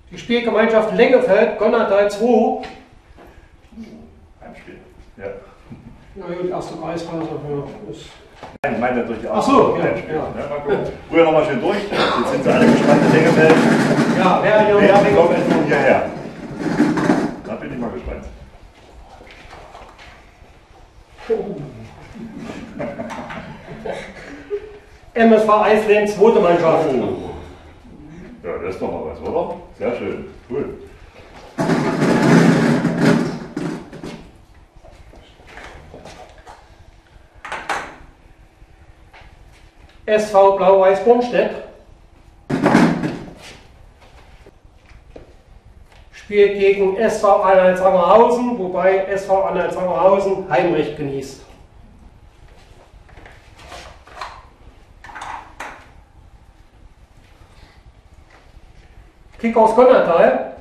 Die Spielgemeinschaft Lengefeld, Gonnertal 2. Heimspiel. Ja. Na gut, erste Kreisklasse. Ja, Nein, ich meine durch die Ach so, ja. Heimspiel. Ja. Mal gucken. Früher nochmal schön durch. Jetzt sind sie alle gespannt in Lengefeld. ja, wer Wer kommt jetzt nun hierher? Da bin ich mal gespannt. MSV Eisleben, zweite Mannschaft. Oh. Ja, das ist doch mal was, oder? Sehr schön. Cool. SV Blau-Weiß Bornstedt spielt gegen SV Anhalt-Sangerhausen, wobei SV Anhalt-Sangerhausen Heimrecht genießt. Kickers Gonnertal